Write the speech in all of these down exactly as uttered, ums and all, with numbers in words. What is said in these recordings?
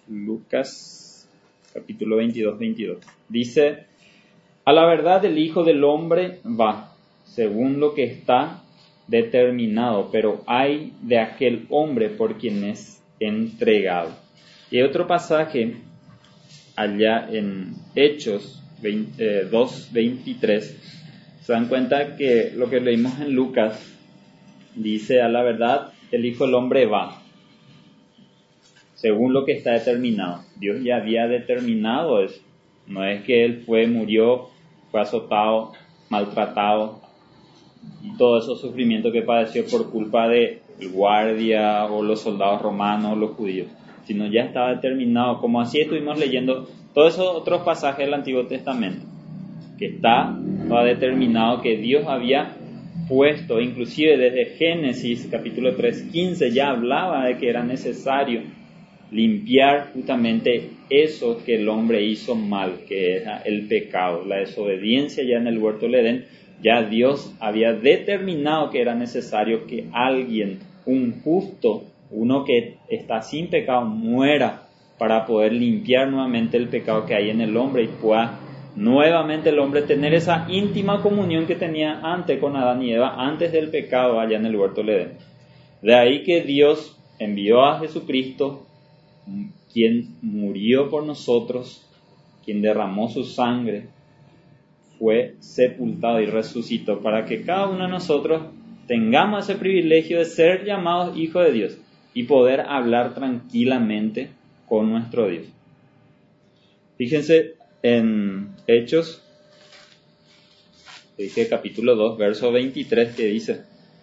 Lucas capítulo veintidós, veintidós. Dice: a la verdad el Hijo del Hombre va, según lo que está determinado, pero hay de aquel hombre por quien es entregado. Y otro pasaje allá en Hechos dos, veintitrés, se dan cuenta que lo que leímos en Lucas dice: a la verdad el Hijo del Hombre va, según lo que está determinado. Dios ya había determinado eso. No es que Él fue, murió, fue azotado, maltratado, y todo esos sufrimientos que padeció por culpa de el guardia o los soldados romanos o los judíos, sino ya estaba determinado, como así estuvimos leyendo todos esos otros pasajes del Antiguo Testamento, que está, estaba determinado, que Dios había puesto, inclusive desde Génesis capítulo tres, quince, ya hablaba de que era necesario limpiar justamente eso que el hombre hizo mal, que era el pecado, la desobediencia. Ya en el huerto del Edén, ya Dios había determinado que era necesario que alguien, un justo, uno que está sin pecado, muera para poder limpiar nuevamente el pecado que hay en el hombre y pueda nuevamente el hombre tener esa íntima comunión que tenía antes con Adán y Eva, antes del pecado allá en el huerto del Edén. De ahí que Dios envió a Jesucristo, quien murió por nosotros, quien derramó su sangre, fue sepultado y resucitó para que cada uno de nosotros tengamos ese privilegio de ser llamados hijos de Dios y poder hablar tranquilamente con nuestro Dios. Fíjense en Hechos, dice capítulo dos, verso veintitrés, que dice,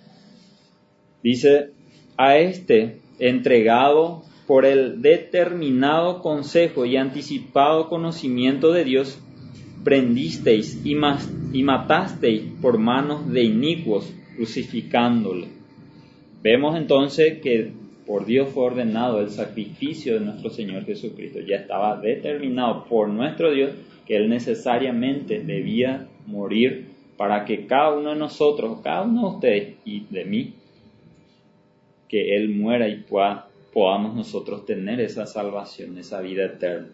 dice, a este entregado por el determinado consejo y anticipado conocimiento de Dios, prendisteis y, mas, y matasteis por manos de inicuos, crucificándole. Vemos entonces que por Dios fue ordenado el sacrificio de nuestro Señor Jesucristo. Ya estaba determinado por nuestro Dios que Él necesariamente debía morir para que cada uno de nosotros, cada uno de ustedes y de mí, que Él muera y pueda, podamos nosotros tener esa salvación, esa vida eterna.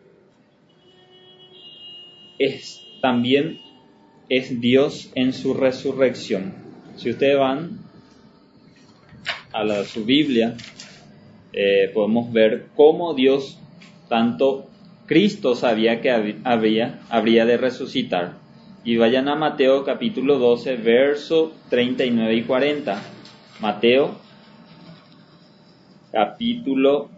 Es, también es Dios en su resurrección. Si ustedes van a la, su Biblia, eh, podemos ver cómo Dios, tanto Cristo sabía que había, habría de resucitar. Y vayan a Mateo capítulo doce, verso treinta y nueve y cuarenta. Mateo capítulo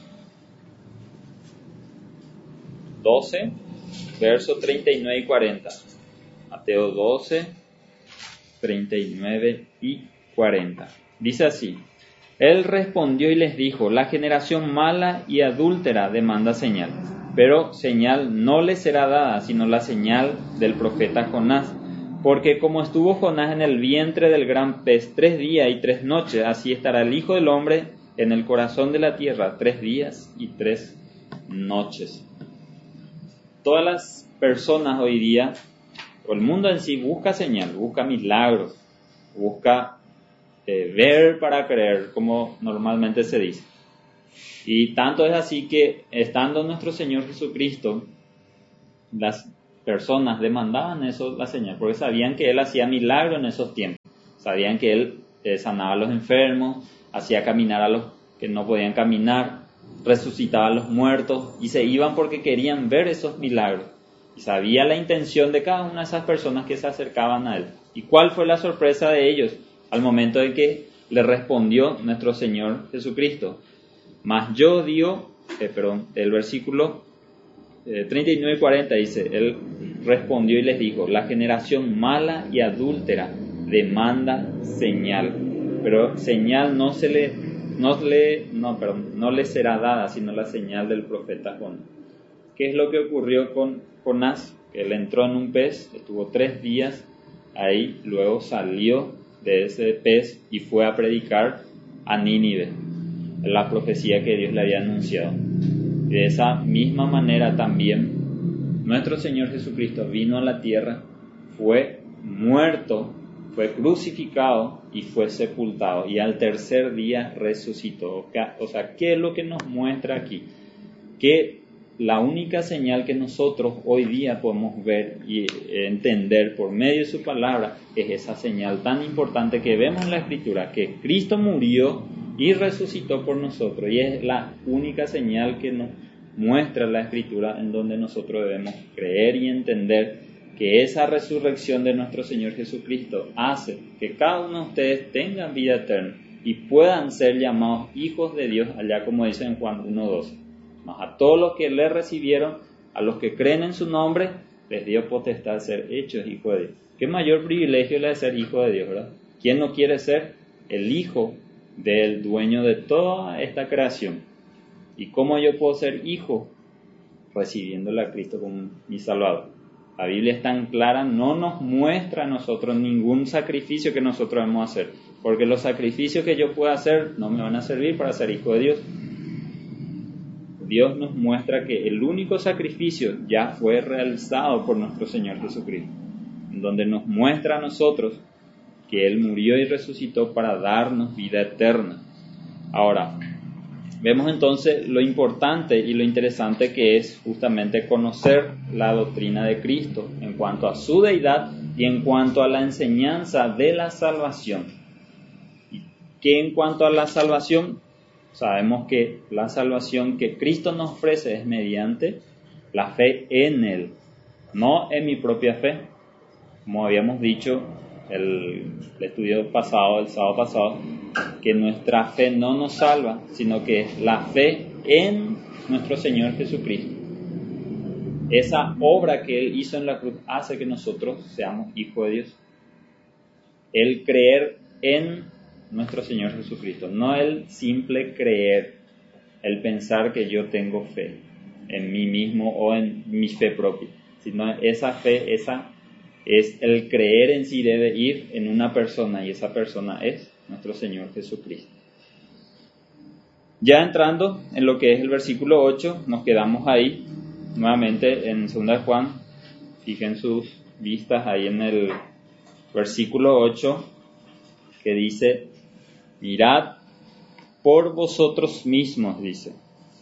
doce, verso treinta y nueve y cuarenta. Mateo doce, treinta y nueve y cuarenta. Dice así: Él respondió y les dijo: la generación mala y adúltera demanda señal, pero señal no le será dada, sino la señal del profeta Jonás. Porque como estuvo Jonás en el vientre del gran pez tres días y tres noches, así estará el Hijo del Hombre en el corazón de la tierra tres días y tres noches. Todas las personas hoy día, o el mundo en sí, busca señal, busca milagros, busca eh, ver para creer, como normalmente se dice. Y tanto es así que, estando nuestro Señor Jesucristo, las personas demandaban eso, la señal, porque sabían que Él hacía milagros en esos tiempos. Sabían que Él eh, sanaba a los enfermos, hacía caminar a los que no podían caminar, resucitaba a los muertos, y se iban porque querían ver esos milagros. Y sabía la intención de cada una de esas personas que se acercaban a Él. ¿Y cuál fue la sorpresa de ellos al momento de que le respondió nuestro Señor Jesucristo? Mas yo digo, eh, perdón, el versículo eh, treinta y nueve y cuarenta dice: Él respondió y les dijo: la generación mala y adúltera demanda señal, pero señal no se le, no le, no, perdón, no le será dada, sino la señal del profeta Jonás. ¿Qué es lo que ocurrió con Jonás? Él entró en un pez, estuvo tres días ahí, luego salió de ese pez y fue a predicar a Nínive, la profecía que Dios le había anunciado. De esa misma manera también nuestro Señor Jesucristo vino a la tierra, fue muerto, fue crucificado y fue sepultado, y al tercer día resucitó. O sea, ¿qué es lo que nos muestra aquí? que la única señal que nosotros hoy día podemos ver y entender por medio de su palabra es esa señal tan importante que vemos en la Escritura, que Cristo murió y resucitó por nosotros, y es la única señal que nos muestra la Escritura en donde nosotros debemos creer y entender que esa resurrección de nuestro Señor Jesucristo hace que cada uno de ustedes tenga vida eterna y puedan ser llamados hijos de Dios, allá como dice en Juan uno doce. Mas a todos los que le recibieron, a los que creen en su nombre, les dio potestad de ser hechos hijos de Dios. Qué mayor privilegio es el de ser hijo de Dios, ¿verdad? ¿Quién no quiere ser el hijo del dueño de toda esta creación? ¿Y cómo yo puedo ser hijo? Recibiéndole a Cristo como mi Salvador. La Biblia es tan clara, no nos muestra a nosotros ningún sacrificio que nosotros debemos hacer, porque los sacrificios que yo pueda hacer no me van a servir para ser hijo de Dios. Dios nos muestra que el único sacrificio ya fue realizado por nuestro Señor Jesucristo, en donde nos muestra a nosotros que Él murió y resucitó para darnos vida eterna. Ahora, vemos entonces lo importante y lo interesante que es justamente conocer la doctrina de Cristo en cuanto a su deidad y en cuanto a la enseñanza de la salvación. ¿Y qué en cuanto a la salvación? Sabemos que la salvación que Cristo nos ofrece es mediante la fe en Él, no en mi propia fe. Como habíamos dicho el, el estudio pasado, el sábado pasado, que nuestra fe no nos salva, sino que es la fe en nuestro Señor Jesucristo. Esa obra que Él hizo en la cruz hace que nosotros seamos hijos de Dios. El creer en nuestro Señor Jesucristo, no el simple creer, el pensar que yo tengo fe en mí mismo o en mi fe propia, sino esa fe, esa es el creer en sí debe ir en una persona, y esa persona es nuestro Señor Jesucristo. Ya entrando en lo que es el versículo ocho, nos quedamos ahí nuevamente en segunda de Juan. Fijen sus vistas ahí en el versículo ocho, que dice: mirad por vosotros mismos, dice,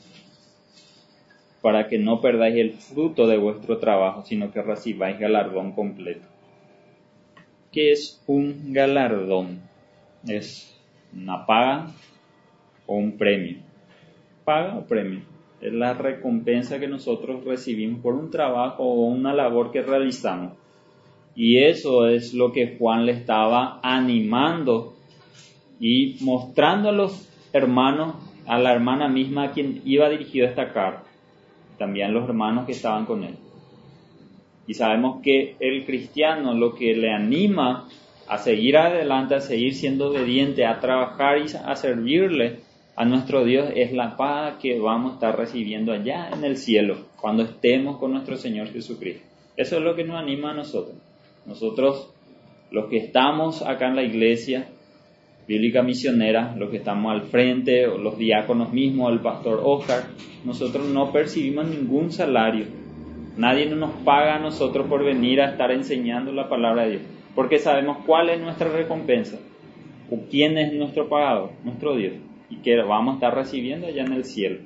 para que no perdáis el fruto de vuestro trabajo, sino que recibáis galardón completo. ¿Qué es un galardón? ¿Es una paga o un premio? Paga o premio. Es la recompensa que nosotros recibimos por un trabajo o una labor que realizamos. Y eso es lo que Juan le estaba animando y mostrando a los hermanos, a la hermana misma a quien iba dirigido esta carta, también los hermanos que estaban con él. Y sabemos que el cristiano lo que le anima a seguir adelante, a seguir siendo obediente, a trabajar y a servirle a nuestro Dios es la paz que vamos a estar recibiendo allá en el cielo, cuando estemos con nuestro Señor Jesucristo. Eso es lo que nos anima a nosotros. Nosotros, los que estamos acá en la iglesia bíblica misionera, los que estamos al frente, o los diáconos mismos, el pastor Oscar, nosotros no percibimos ningún salario. Nadie nos paga a nosotros por venir a estar enseñando la palabra de Dios, porque sabemos cuál es nuestra recompensa, o quién es nuestro pagador, nuestro Dios, y que vamos a estar recibiendo allá en el cielo.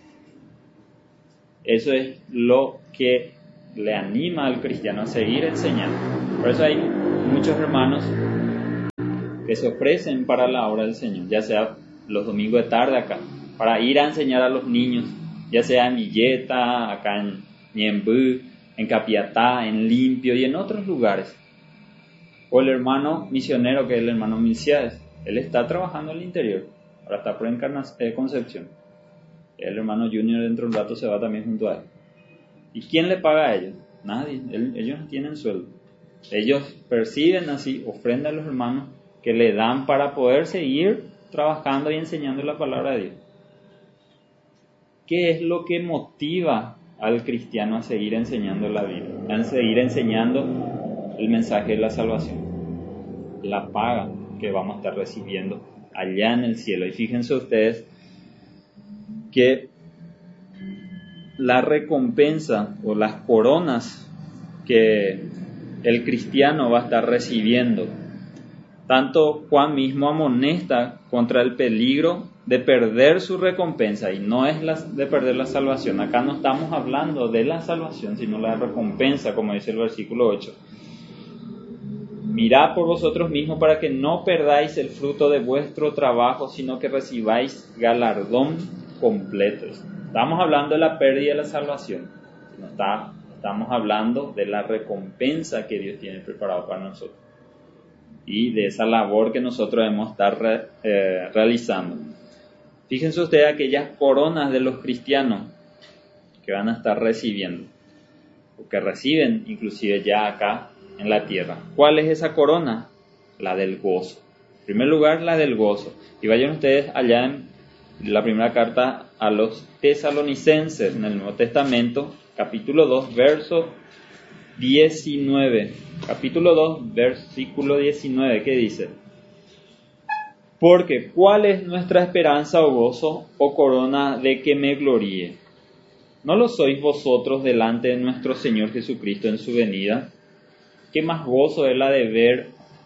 Eso es lo que le anima al cristiano a seguir enseñando. Por eso hay muchos hermanos que se ofrecen para la obra del Señor, ya sea los domingos de tarde acá, para ir a enseñar a los niños, ya sea en Villeta, acá en Ñembú, en Capiatá, en Limpio y en otros lugares. O el hermano misionero, que es el hermano Milciades, él está trabajando en el interior, ahora está por Encarnación, eh, Concepción. El hermano Junior dentro de un rato se va también junto a él. ¿Y quién le paga a ellos? Nadie, él, ellos no tienen sueldo. Ellos perciben así, ofrendan a los hermanos que le dan para poder seguir trabajando y enseñando la palabra de Dios. ¿Qué es lo que motiva al cristiano a seguir enseñando la Biblia, a seguir enseñando el mensaje de la salvación? La paga que vamos a estar recibiendo allá en el cielo. Y fíjense ustedes que la recompensa o las coronas que el cristiano va a estar recibiendo, tanto Juan mismo amonesta contra el peligro de perder su recompensa, y no es la, de perder la salvación. Acá no estamos hablando de la salvación, sino la recompensa, como dice el versículo ocho. Mirad por vosotros mismos para que no perdáis el fruto de vuestro trabajo, sino que recibáis galardón completo. Estamos hablando de la pérdida de la salvación. No está, estamos hablando de la recompensa que Dios tiene preparado para nosotros y de esa labor que nosotros debemos estar re, eh, realizando. Fíjense ustedes aquellas coronas de los cristianos que van a estar recibiendo, o que reciben inclusive ya acá en la tierra. ¿Cuál es esa corona? La del gozo. En primer lugar, la del gozo. Y vayan ustedes allá en la primera carta a los tesalonicenses, en el Nuevo Testamento, capítulo dos, verso diecinueve. Capítulo dos, versículo diecinueve, ¿qué dice? Porque ¿cuál es nuestra esperanza o gozo o corona de que me gloríe? ¿No lo sois vosotros delante de nuestro Señor Jesucristo en su venida? ¿Qué más gozo es la de ver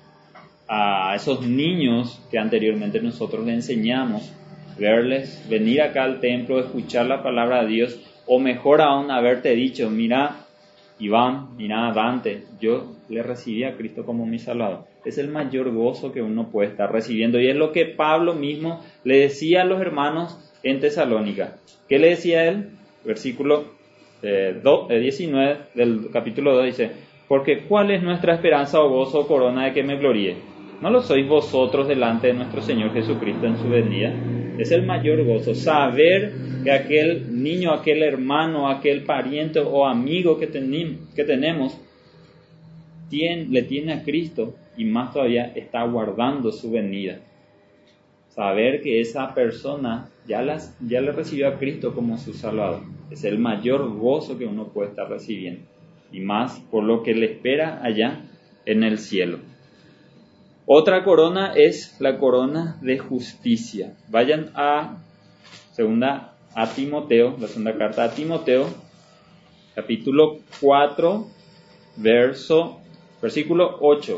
a esos niños que anteriormente nosotros les enseñamos, verles venir acá al templo, escuchar la palabra de Dios, o mejor aún haberte dicho, mira Iván, mira Dante, yo le recibí a Cristo como mi Salvador? Es el mayor gozo que uno puede estar recibiendo, y es lo que Pablo mismo le decía a los hermanos en Tesalónica. ¿Qué le decía él? Versículo eh, do, eh, diecinueve del capítulo dos dice: porque ¿cuál es nuestra esperanza o gozo o corona de que me gloríe? ¿No lo sois vosotros delante de nuestro Señor Jesucristo en su venida? Es el mayor gozo, saber que aquel niño, aquel hermano, aquel pariente o amigo que, teni- que tenemos tiene, le tiene a Cristo, y más todavía está aguardando su venida. Saber que esa persona ya, las, ya le recibió a Cristo como su Salvador es el mayor gozo que uno puede estar recibiendo, y más por lo que le espera allá en el cielo. Otra corona es la corona de justicia. Vayan a segunda a Timoteo, la segunda carta a Timoteo, capítulo cuatro, verso, versículo ocho.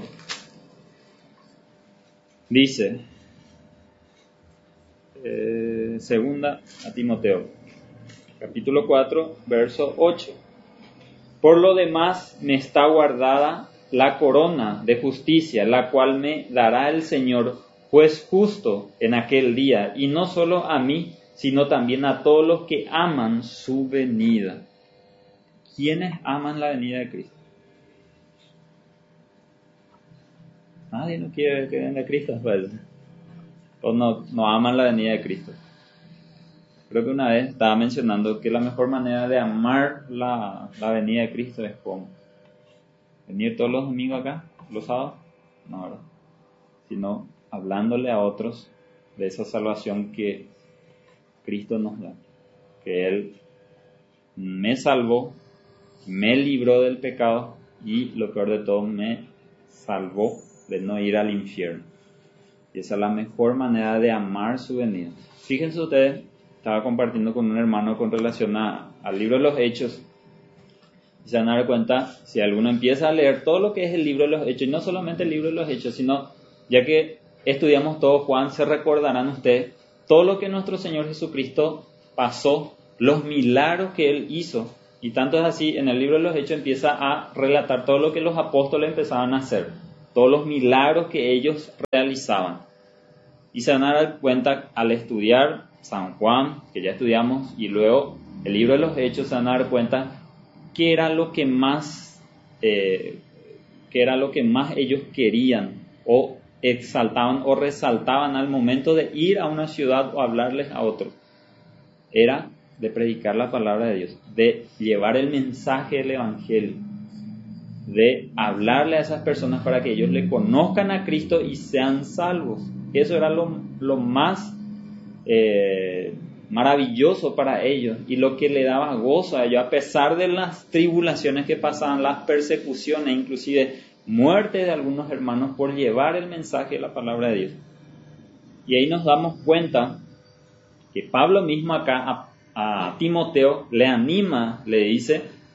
Dice, eh, segunda a Timoteo, capítulo cuatro, verso ocho. Por lo demás me está guardada la corona de justicia, la cual me dará el Señor, juez justo, en aquel día, y no solo a mí, sino también a todos los que aman su venida. ¿Quiénes aman la venida de Cristo? Nadie no quiere que venga Cristo, pues. O no, no aman la venida de Cristo. Creo que una vez estaba mencionando que la mejor manera de amar la, la venida de Cristo es como venir todos los domingos acá, los sábados, no, ¿verdad? Sino hablándole a otros de esa salvación que Cristo nos da, que Él me salvó, me libró del pecado, y lo peor de todo, me salvó de no ir al infierno. Y esa es la mejor manera de amar su venida. Fíjense ustedes, estaba compartiendo con un hermano con relación a, al libro de los Hechos, y se van a dar cuenta, si alguno empieza a leer todo lo que es el libro de los Hechos, y no solamente el libro de los Hechos, sino, ya que estudiamos todo Juan, se recordarán ustedes todo lo que nuestro Señor Jesucristo pasó, los milagros que Él hizo. Y tanto es así, en el libro de los Hechos empieza a relatar todo lo que los apóstoles empezaban a hacer, todos los milagros que ellos realizaban. Y se van a dar cuenta al estudiar San Juan, que ya estudiamos, y luego el libro de los Hechos, se van a dar cuenta qué era lo que más, eh, qué era lo que más ellos querían o exaltaban o resaltaban al momento de ir a una ciudad o hablarles a otros. Era de predicar la palabra de Dios, de llevar el mensaje del Evangelio, de hablarle a esas personas para que ellos le conozcan a Cristo y sean salvos. Eso era lo, lo más eh, maravilloso para ellos, y lo que le daba gozo a ellos, a pesar de las tribulaciones que pasaban, las persecuciones, inclusive muerte de algunos hermanos por llevar el mensaje de la palabra de Dios. Y ahí nos damos cuenta que Pablo mismo acá a, a Timoteo le anima, le dice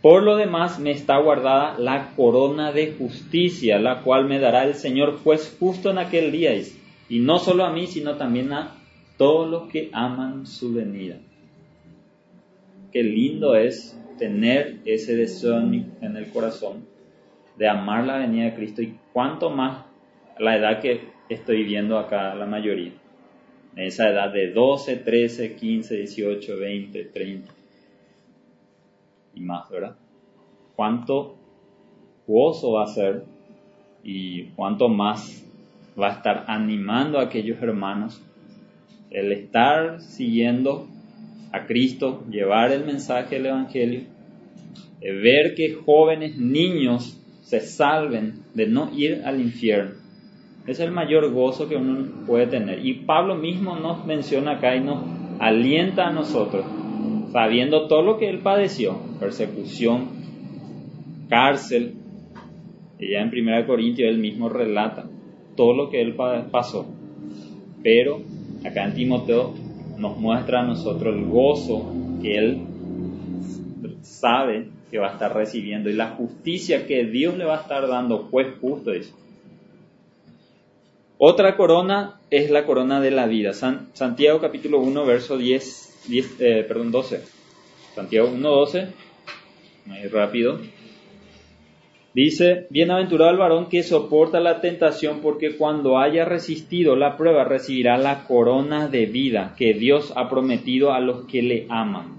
Por lo demás me está guardada la corona de justicia, la cual me dará el Señor juez justo en aquel día. Y no solo a mí, sino también a todos los que aman su venida. Qué lindo es tener ese deseo en el corazón de amar la venida de Cristo, y cuánto más a la edad que estoy viendo acá la mayoría. En esa edad de doce, trece, quince, dieciocho, veinte, treinta y más, ¿verdad? Cuánto gozo va a ser y cuánto más va a estar animando a aquellos hermanos el estar siguiendo a Cristo, llevar el mensaje del Evangelio, de ver que jóvenes, niños se salven de no ir al infierno. Es el mayor gozo que uno puede tener. Y Pablo mismo nos menciona acá y nos alienta a nosotros, sabiendo todo lo que él padeció: persecución, cárcel. Y ya en primera Corintios él mismo relata todo lo que él pasó. Pero acá en Timoteo nos muestra a nosotros el gozo que él sabe que va a estar recibiendo y la justicia que Dios le va a estar dando, pues justo eso. Otra corona es la corona de la vida. San, Santiago capítulo uno, verso diez, diez eh, perdón, doce. Santiago uno, doce, muy rápido. Dice: bienaventurado el varón que soporta la tentación, porque cuando haya resistido la prueba recibirá la corona de vida que Dios ha prometido a los que le aman.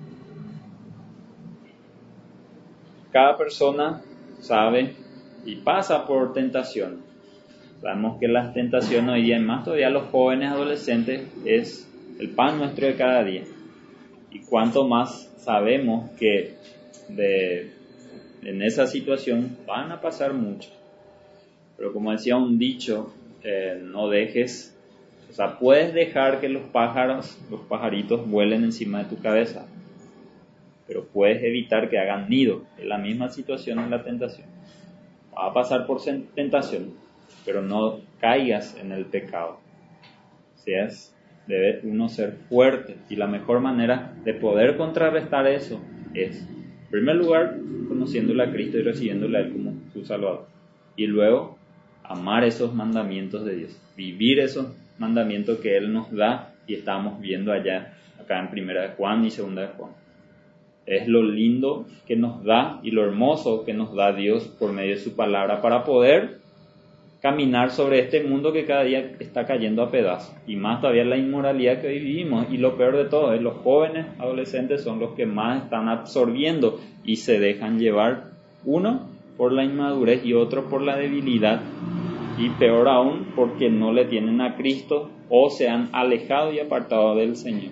Cada persona sabe y pasa por tentación. Sabemos que las tentaciones hoy día, más todavía los jóvenes adolescentes, es el pan nuestro de cada día. Y cuanto más sabemos que de, en esa situación van a pasar mucho. Pero como decía un dicho, eh, no dejes, o sea, puedes dejar que los pájaros, los pajaritos vuelen encima de tu cabeza, pero puedes evitar que hagan nido. Es la misma situación en la tentación. Va a pasar por tentación, pero no caigas en el pecado. O sea, debe uno ser fuerte, y la mejor manera de poder contrarrestar eso es, en primer lugar, conociéndole a Cristo y recibiéndole a Él como su Salvador, y luego amar esos mandamientos de Dios, vivir esos mandamientos que Él nos da, y estamos viendo allá, acá en primera de Juan y segunda de Juan. Es lo lindo que nos da y lo hermoso que nos da Dios por medio de su palabra para poder caminar sobre este mundo que cada día está cayendo a pedazos, y más todavía la inmoralidad que hoy vivimos. Y lo peor de todo es los jóvenes adolescentes son los que más están absorbiendo y se dejan llevar, uno por la inmadurez y otro por la debilidad, y peor aún porque no le tienen a Cristo o se han alejado y apartado del Señor.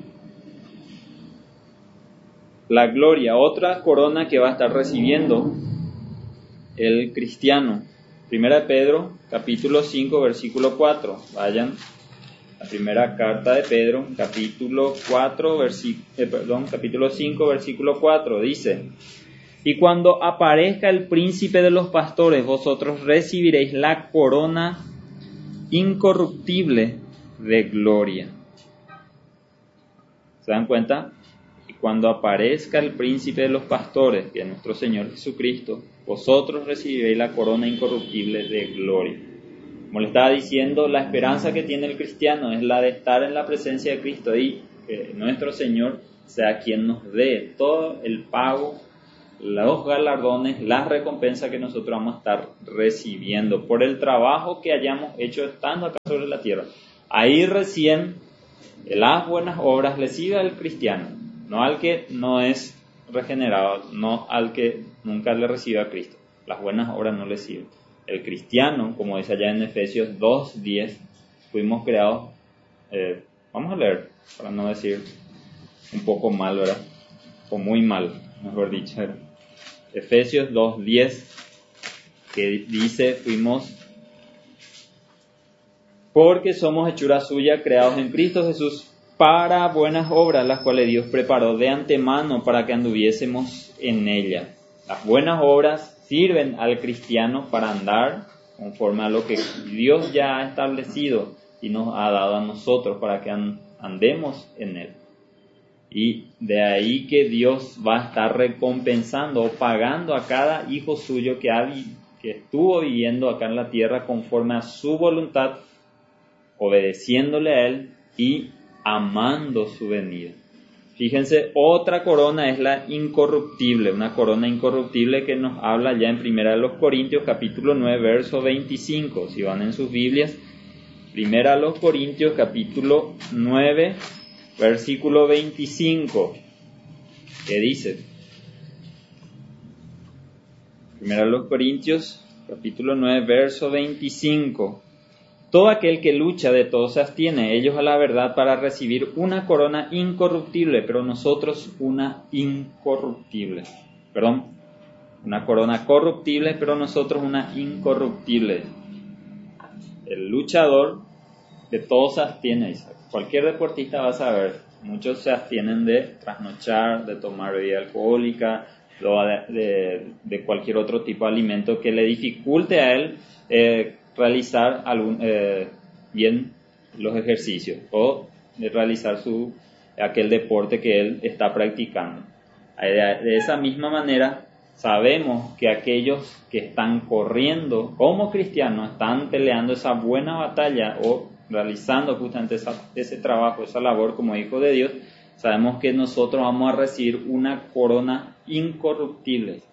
La gloria, otra corona que va a estar recibiendo el cristiano. Primera de Pedro, capítulo cinco, versículo cuatro. Vayan, la primera carta de Pedro, capítulo cuatro, versi- eh, perdón, capítulo cinco, versículo cuatro, dice: y cuando aparezca el príncipe de los pastores, vosotros recibiréis la corona incorruptible de gloria. ¿Se dan cuenta? Y cuando aparezca el príncipe de los pastores, que es nuestro Señor Jesucristo, vosotros recibiréis la corona incorruptible de gloria. Como le estaba diciendo, la esperanza que tiene el cristiano es la de estar en la presencia de Cristo y que nuestro Señor sea quien nos dé todo el pago, los galardones, las recompensas que nosotros vamos a estar recibiendo por el trabajo que hayamos hecho estando acá sobre la tierra. Ahí recién las buenas obras le sigue al cristiano, no al que no es regenerado, no al que nunca le recibe a Cristo. Las buenas obras no le sirven. El cristiano, como dice allá en Efesios dos diez, fuimos creados, eh, vamos a leer, para no decir un poco mal, ¿verdad? O muy mal, mejor dicho. Efesios dos diez, que dice, fuimos, porque somos hechura suya, creados en Cristo Jesús, para buenas obras, las cuales Dios preparó de antemano para que anduviésemos en ellas. Las buenas obras sirven al cristiano para andar conforme a lo que Dios ya ha establecido y nos ha dado a nosotros para que andemos en él. Y de ahí que Dios va a estar recompensando o pagando a cada hijo suyo que, ha, que estuvo viviendo acá en la tierra conforme a su voluntad, obedeciéndole a Él y amando su venida. Fíjense, otra corona es la incorruptible, una corona incorruptible que nos habla ya en Primera de los Corintios, capítulo nueve, verso veinticinco. Si van en sus Biblias, Primera de los Corintios, capítulo nueve, versículo veinticinco, ¿qué dice? Primera de los Corintios, capítulo nueve, verso veinticinco. Todo aquel que lucha de todo se abstiene, ellos a la verdad para recibir una corona incorruptible, pero nosotros una incorruptible. Perdón, una corona corruptible, pero nosotros una incorruptible. El luchador de todo se abstiene. Cualquier deportista va a saber, muchos se abstienen de trasnochar, de tomar bebida alcohólica, de, de, de cualquier otro tipo de alimento que le dificulte a él eh, realizar algún, eh, bien los ejercicios o de realizar su, aquel deporte que él está practicando. De, de esa misma manera, sabemos que aquellos que están corriendo como cristianos, están peleando esa buena batalla o realizando justamente esa, ese trabajo, esa labor como hijos de Dios, sabemos que nosotros vamos a recibir una corona incorruptible,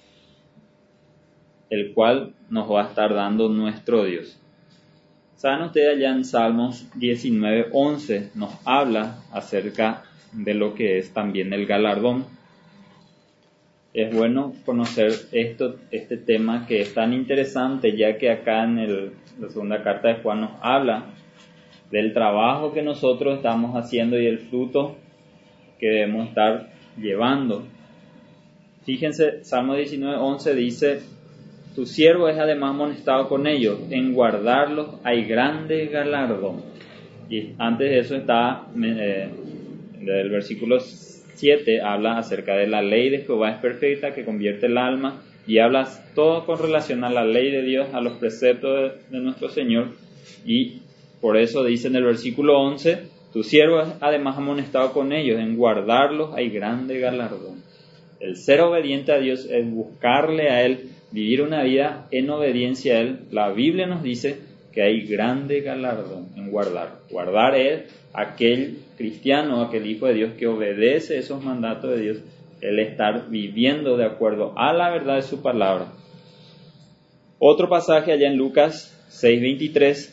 el cual nos va a estar dando nuestro Dios. Saben ustedes, allá en Salmos diecinueve, once nos habla acerca de lo que es también el galardón. Es bueno conocer esto, este tema que es tan interesante, ya que acá en el, la segunda carta de Juan nos habla del trabajo que nosotros estamos haciendo y el fruto que debemos estar llevando. Fíjense, Salmo diecinueve, once dice: tu siervo es además amonestado con ellos, en guardarlos hay grande galardón. Y antes de eso está, eh, el versículo siete habla acerca de la ley de Jehová es perfecta, que convierte el alma, y habla todo con relación a la ley de Dios, a los preceptos de, de nuestro Señor, y por eso dice en el versículo once, tu siervo es además amonestado con ellos, en guardarlos hay grande galardón. El ser obediente a Dios es buscarle a Él, vivir una vida en obediencia a Él. La Biblia nos dice que hay grande galardón en guardar. Guardar es aquel cristiano, aquel hijo de Dios que obedece esos mandatos de Dios, el estar viviendo de acuerdo a la verdad de su palabra. Otro pasaje allá en Lucas seis veintitrés,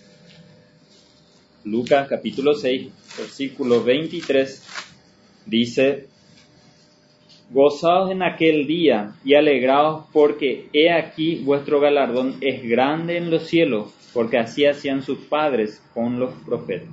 Lucas capítulo seis, versículo veintitrés, dice: gozaos en aquel día y alegraos, porque he aquí vuestro galardón es grande en los cielos, porque así hacían sus padres con los profetas.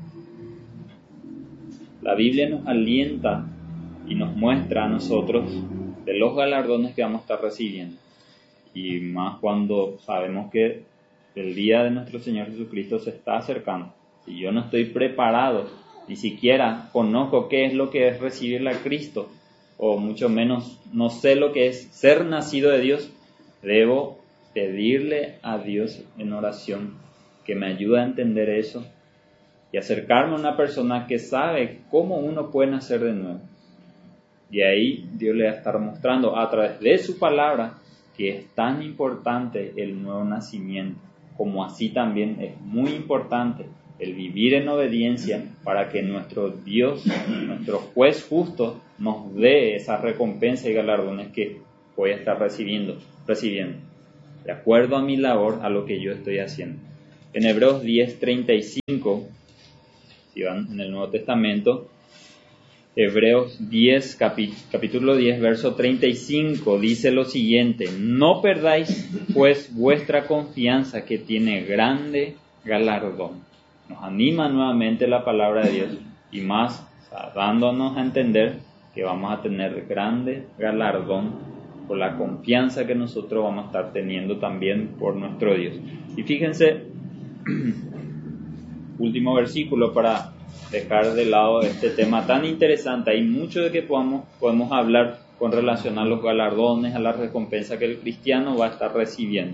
La Biblia nos alienta y nos muestra a nosotros de los galardones que vamos a estar recibiendo. Y más cuando sabemos que el día de nuestro Señor Jesucristo se está acercando. Si yo no estoy preparado, ni siquiera conozco qué es lo que es recibirle a Cristo, o mucho menos no sé lo que es ser nacido de Dios, debo pedirle a Dios en oración que me ayude a entender eso y acercarme a una persona que sabe cómo uno puede nacer de nuevo. Y ahí Dios le va a estar mostrando a través de su palabra que es tan importante el nuevo nacimiento, como así también es muy importante el vivir en obediencia para que nuestro Dios, nuestro juez justo, nos dé esa recompensa y galardones que voy a estar recibiendo, recibiendo, de acuerdo a mi labor, a lo que yo estoy haciendo. En Hebreos diez treinta y cinco, si van en el Nuevo Testamento, Hebreos diez, capi, capítulo diez, verso treinta y cinco, dice lo siguiente: no perdáis pues vuestra confianza, que tiene grande galardón. Nos anima nuevamente la palabra de Dios, y más, o sea, dándonos a entender que vamos a tener grande galardón por la confianza que nosotros vamos a estar teniendo también por nuestro Dios. Y fíjense, último versículo para dejar de lado este tema tan interesante. Hay mucho de que podamos, podemos hablar con relación a los galardones, a la recompensa que el cristiano va a estar recibiendo.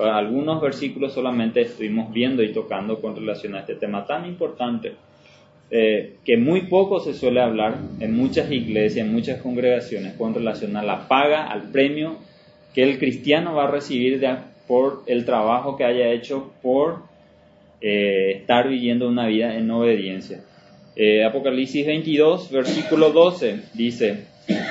Algunos versículos solamente estuvimos viendo y tocando con relación a este tema tan importante eh, que muy poco se suele hablar en muchas iglesias, en muchas congregaciones, con relación a la paga, al premio que el cristiano va a recibir de, por el trabajo que haya hecho por eh, estar viviendo una vida en obediencia. Eh, Apocalipsis veintidós, versículo doce, dice: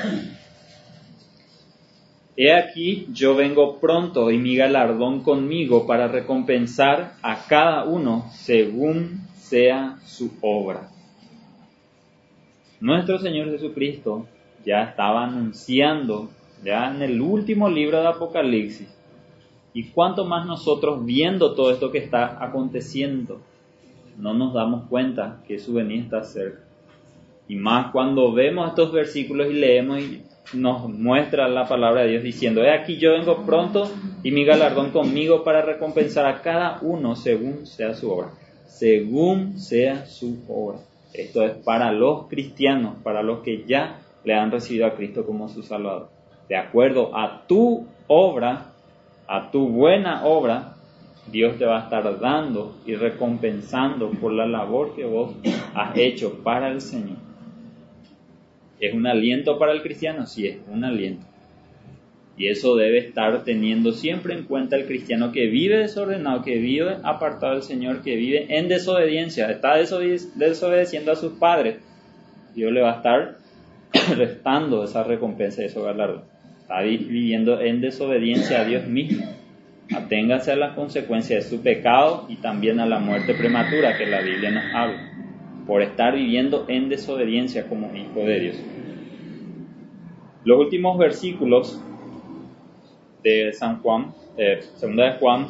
He aquí, yo vengo pronto y mi galardón conmigo para recompensar a cada uno según sea su obra. Nuestro Señor Jesucristo ya estaba anunciando, ya en el último libro de Apocalipsis, y cuánto más nosotros viendo todo esto que está aconteciendo, no nos damos cuenta que su venida está cerca. Y más cuando vemos estos versículos y leemos y nos muestra la palabra de Dios diciendo: He aquí yo vengo pronto y mi galardón conmigo para recompensar a cada uno según sea su obra. Según sea su obra. Esto es para los cristianos, para los que ya le han recibido a Cristo como su Salvador. De acuerdo a tu obra, a tu buena obra, Dios te va a estar dando y recompensando por la labor que vos has hecho para el Señor. ¿Es un aliento para el cristiano? Sí, es un aliento. Y eso debe estar teniendo siempre en cuenta el cristiano que vive desordenado, que vive apartado del Señor, que vive en desobediencia, está desobede- desobedeciendo a sus padres. Dios le va a estar restando esa recompensa y ese galardón. Está viviendo en desobediencia a Dios mismo. Aténgase a las consecuencias de su pecado y también a la muerte prematura que la Biblia nos habla, por estar viviendo en desobediencia como hijo de Dios. Los últimos versículos de San Juan, eh, segunda de Juan,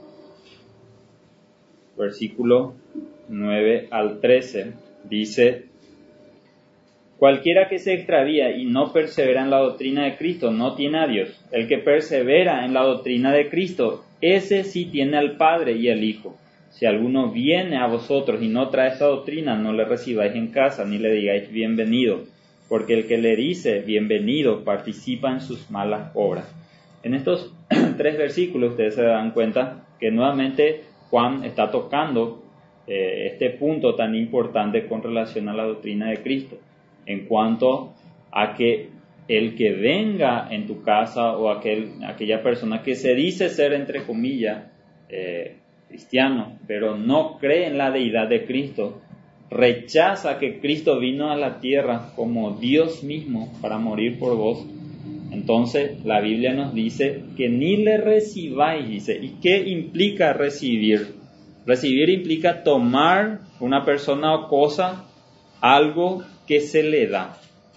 versículo nueve al trece, dice: Cualquiera que se extravía y no persevera en la doctrina de Cristo no tiene a Dios. El que persevera en la doctrina de Cristo, ese sí tiene al Padre y al Hijo. Si alguno viene a vosotros y no trae esta doctrina, no le recibáis en casa, ni le digáis bienvenido, porque el que le dice bienvenido participa en sus malas obras. En estos tres versículos ustedes se dan cuenta que nuevamente Juan está tocando eh, este punto tan importante con relación a la doctrina de Cristo, en cuanto a que el que venga en tu casa o aquel, aquella persona que se dice ser, entre comillas, eh, cristiano, pero no cree en la deidad de Cristo, rechaza que Cristo vino a la tierra como Dios mismo para morir por vos, entonces la Biblia nos dice que ni le recibáis, dice. ¿Y qué implica recibir? Recibir implica tomar una persona o cosa, algo que se le da.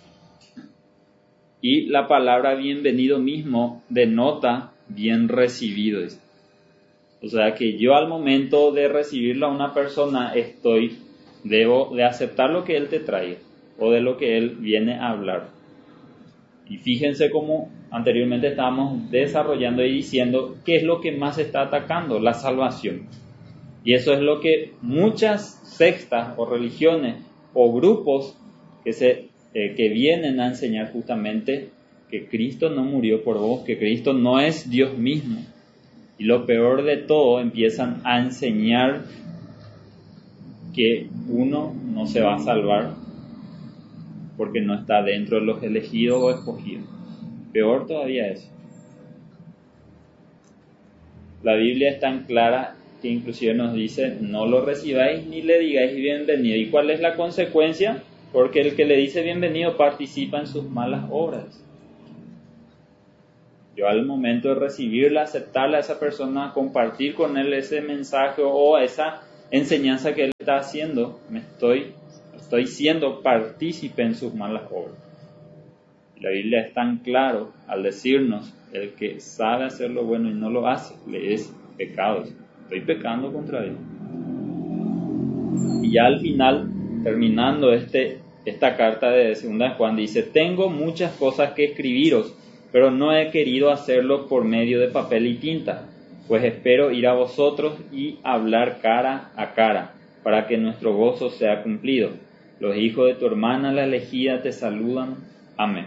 Y la palabra bienvenido mismo denota bien recibido. O sea que yo al momento de recibirlo a una persona estoy, debo de aceptar lo que él te trae o de lo que él viene a hablar. Y fíjense cómo anteriormente estábamos desarrollando y diciendo qué es lo que más está atacando: la salvación. Y eso es lo que muchas sectas o religiones o grupos que, se, eh, que vienen a enseñar justamente que Cristo no murió por vos, que Cristo no es Dios mismo. Y lo peor de todo, empiezan a enseñar que uno no se va a salvar porque no está dentro de los elegidos o escogidos. Peor todavía eso. La Biblia es tan clara que inclusive nos dice: no lo recibáis ni le digáis bienvenido. ¿Y cuál es la consecuencia? Porque el que le dice bienvenido participa en sus malas obras. Yo al momento de recibirla, aceptarla a esa persona, compartir con él ese mensaje o esa enseñanza que él está haciendo, me estoy, estoy siendo partícipe en sus malas obras. La Biblia es tan claro al decirnos: el que sabe hacer lo bueno y no lo hace, le es pecado. Estoy pecando contra Dios. Y ya al final, terminando este, esta carta de segunda de Juan, dice: tengo muchas cosas que escribiros, pero no he querido hacerlo por medio de papel y tinta, pues espero ir a vosotros y hablar cara a cara, para que nuestro gozo sea cumplido. Los hijos de tu hermana la elegida te saludan. Amén.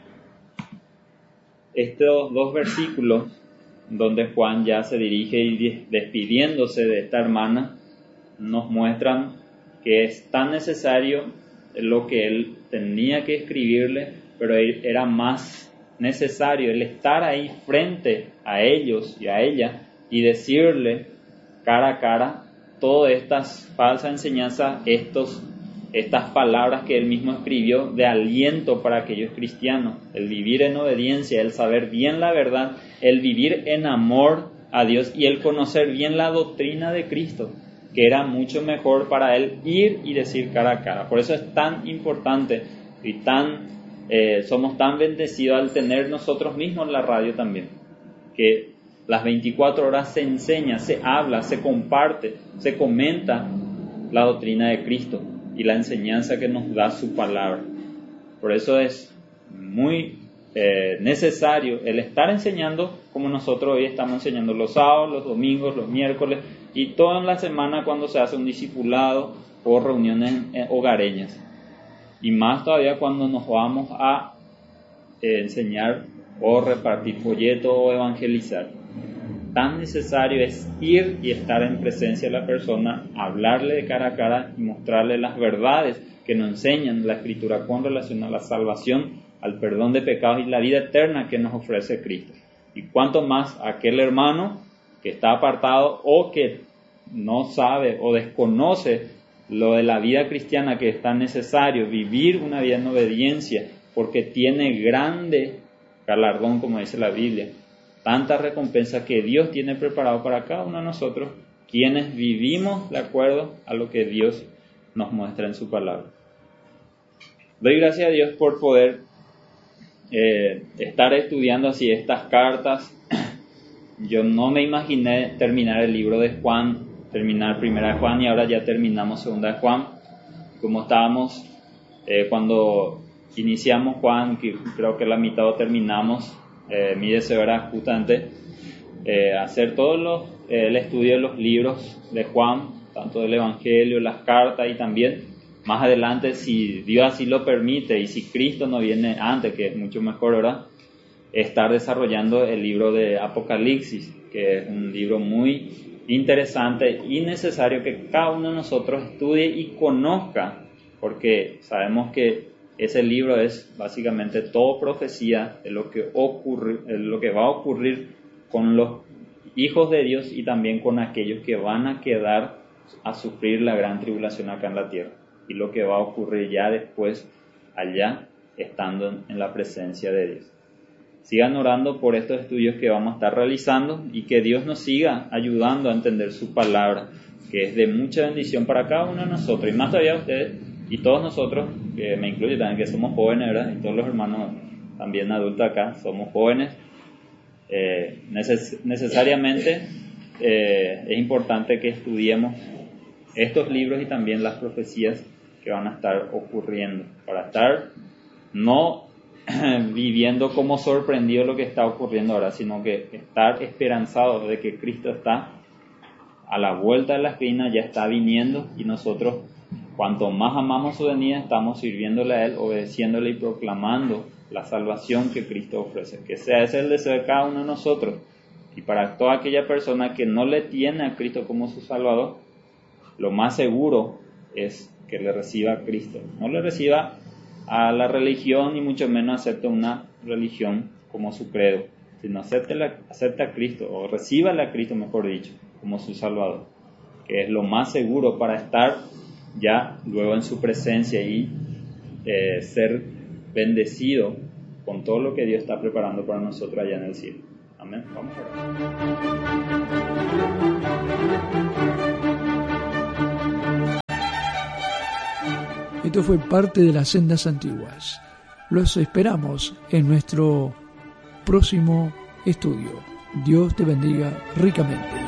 Estos dos versículos, donde Juan ya se dirige y despidiéndose de esta hermana, nos muestran que es tan necesario lo que él tenía que escribirle, pero era más necesario el estar ahí frente a ellos y a ella y decirle cara a cara todas estas falsas enseñanzas, estos, estas palabras que él mismo escribió de aliento para aquellos cristianos, el vivir en obediencia, el saber bien la verdad, el vivir en amor a Dios y el conocer bien la doctrina de Cristo, que era mucho mejor para él ir y decir cara a cara. Por eso es tan importante y tan eh, somos tan bendecidos al tener nosotros mismos la radio también, que las veinticuatro horas se enseña, se habla, se comparte, se comenta la doctrina de Cristo y la enseñanza que nos da su palabra. Por eso es muy eh, necesario el estar enseñando como nosotros hoy estamos enseñando los sábados, los domingos, los miércoles y toda la semana cuando se hace un discipulado o reuniones hogareñas. Y más todavía cuando nos vamos a eh, enseñar o repartir folletos o evangelizar. Tan necesario es ir y estar en presencia de la persona, hablarle de cara a cara y mostrarle las verdades que nos enseñan la Escritura con relación a la salvación, al perdón de pecados y la vida eterna que nos ofrece Cristo. Y cuanto más aquel hermano que está apartado o que no sabe o desconoce lo de la vida cristiana, que es tan necesario vivir una vida en obediencia porque tiene grande galardón, como dice la Biblia, tanta recompensa que Dios tiene preparado para cada uno de nosotros, quienes vivimos de acuerdo a lo que Dios nos muestra en su palabra. Doy gracias a Dios por poder eh, estar estudiando así estas cartas. Yo no me imaginé terminar el libro de Juan, terminar primera de Juan y ahora ya terminamos segunda de Juan. Como estábamos eh, cuando iniciamos Juan, que creo que la mitad o terminamos, eh, mi deseo era justamente eh, hacer todo los, eh, el estudio de los libros de Juan, tanto del Evangelio, las cartas y también más adelante, si Dios así lo permite y si Cristo no viene antes, que es mucho mejor, ¿verdad?, estar desarrollando el libro de Apocalipsis, que es un libro muy interesante y necesario que cada uno de nosotros estudie y conozca, porque sabemos que ese libro es básicamente todo profecía de lo que ocurre, de lo que va a ocurrir con los hijos de Dios y también con aquellos que van a quedar a sufrir la gran tribulación acá en la tierra y lo que va a ocurrir ya después allá estando en la presencia de Dios. Sigan orando por estos estudios que vamos a estar realizando y que Dios nos siga ayudando a entender su palabra, que es de mucha bendición para cada uno de nosotros y más todavía ustedes y todos nosotros, que me incluye también, que somos jóvenes, ¿verdad? Y todos los hermanos también adultos acá somos jóvenes. Eh, neces- necesariamente eh, es importante que estudiemos estos libros y también las profecías que van a estar ocurriendo, para estar no viviendo como sorprendido lo que está ocurriendo ahora, sino que estar esperanzados de que Cristo está a la vuelta de la esquina, ya está viniendo y nosotros, cuanto más amamos su venida, estamos sirviéndole a Él, obedeciéndole y proclamando la salvación que Cristo ofrece. Que sea ese el deseo de cada uno de nosotros. Y para toda aquella persona que no le tiene a Cristo como su Salvador, lo más seguro es que le reciba a Cristo. No le reciba a la religión, ni mucho menos acepte una religión como su credo, sino acepte, la, acepte a Cristo, o recíbale a Cristo, mejor dicho, como su Salvador, que es lo más seguro para estar ya luego en su presencia y eh, ser bendecido con todo lo que Dios está preparando para nosotros allá en el cielo. Amén. Vamos a orar. Esto fue parte de las sendas antiguas. Los esperamos en nuestro próximo estudio. Dios te bendiga ricamente.